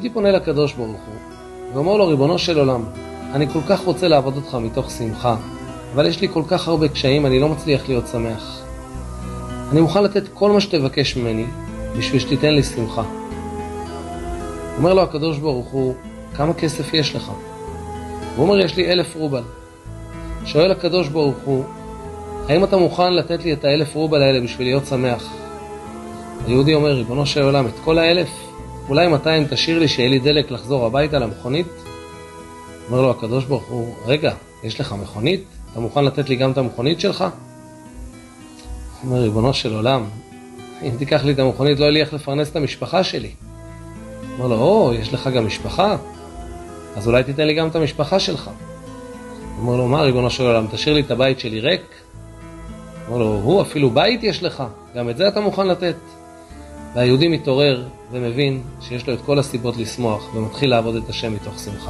הייתי פונה לקדוש ברוך הוא ואומר לו, ריבונו של עולם, אני כל כך רוצה לעבוד אותך מתוך שמחה, אבל יש לי כל כך הרבה קשיים, אני לא מצליח להיות שמח. אני מוכן לתת כל מה שתבקש ממני בשביל שתיתן לי שמחה. אומר לו הקדוש ברוך הוא, כמה כסף יש לך? הוא אומר, יש לי 1,000 רובל. שואל הקדוש ברוך הוא, האם אתה מוכן לתת לי את 1,000 רובל האלה בשביל להיות שמח? היהודי אומר, ריבונו של עולם, את כל 1,000? אולי 200 תשאיר לי שיהיה לי דלק לחזור הביתה למכונית? אומר לו הקדוש ברוך הוא, רגע, יש לך מכונית? אתה מוכן לתת לי גם את המכונית שלך? אומר, ריבונו של עולם, אם תיקח לי את המכונית לא יהיה לי איך לפרנס את המשפחה שלי. אומר לו, יש לך גם משפחה? אז אולי תיתן לי גם את המשפחה שלך. אומר לו, מה ריבונו של עולם, תשאיר לי את הבית שלי ריק? אומר לו, אפילו בית יש לך, גם את זה אתה מוכן לתת? והיהודי מתעורר ומבין שיש לו את כל הסיבות לשמוח ומתחיל לעבוד את השם מתוך שמחה.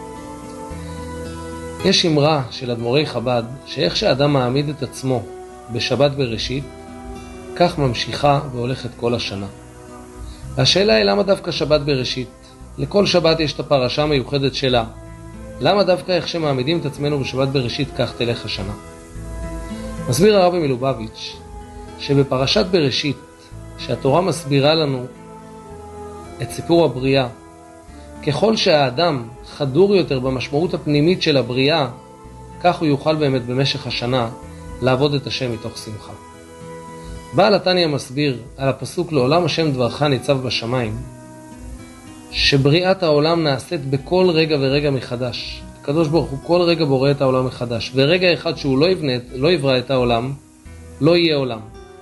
יש אמרה של אדמו"רי חב"ד שאיך שאדם מעמיד את עצמו בשבת בראשית, כך ממשיכה והולכת כל השנה. והשאלה היא, למה דווקא שבת בראשית? לכל שבת יש את הפרשה המיוחדת שלה. למה דווקא איך שמעמידים את עצמנו בשבת בראשית, כך תלך השנה? מסביר הרבי מלובביץ' שבפרשת בראשית, שהתורה מסבירה לנו את סיפור הבריאה, ככל שהאדם חדור יותר במשמעות הפנימית של הבריאה, כך הוא יוכל באמת במשך השנה לעבוד את השם מתוך שמחה. בעל התניא מסביר על הפסוק לעולם השם דברך ניצב בשמיים, שבריאת העולם נעשית בכל רגע ורגע מחדש. הקדוש ברוך הוא כל רגע בורא את העולם מחדש, ורגע אחד שהוא לא יברא את העולם, לא יהיה עולם.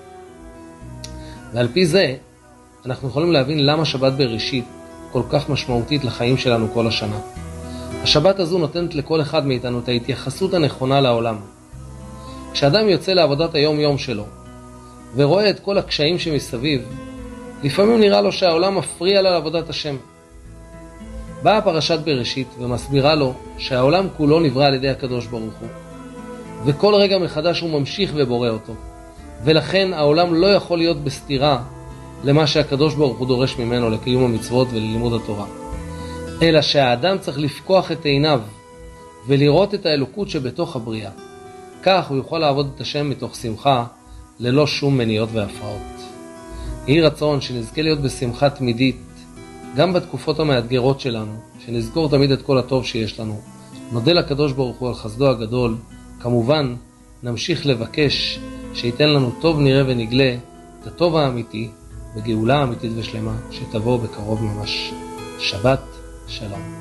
ועל פי זה אנחנו יכולים להבין למה שבת בראשית כל כך משמעותית לחיים שלנו כל השנה. השבת הזו נותנת לכל אחד מאיתנו את ההתייחסות הנכונה לעולם. כשאדם יוצא לעבודת היום-יום שלו ורואה את כל הקשיים שמסביב, לפעמים נראה לו שהעולם מפריע לו לעבודת השם. באה פרשת בראשית ומסבירה לו שהעולם כולו נברא על ידי הקדוש ברוך הוא, וכל רגע מחדש הוא ממשיך ובורא אותו, ולכן העולם לא יכול להיות בסתירה למה שהקדוש ברוך הוא דורש ממנו לקיום המצוות וללימוד התורה, אלא שהאדם צריך לפקוח את עיניו ולראות את האלוקות שבתוך הבריאה. כך הוא יכול לעבוד את השם מתוך שמחה ללא שום מניעות והפרעות. יהי רצון שנזכה להיות בשמחה תמידית גם בתקופות המאתגרות שלנו, שנזכור תמיד את כל הטוב שיש לנו. נודה לקדוש ברוך הוא על חסדו הגדול. כמובן נמשיך לבקש שייתן לנו טוב נראה ונגלה את הטוב האמיתי בגאולה אמיתית ושלמה שתבוא בקרוב ממש. שבת שלום.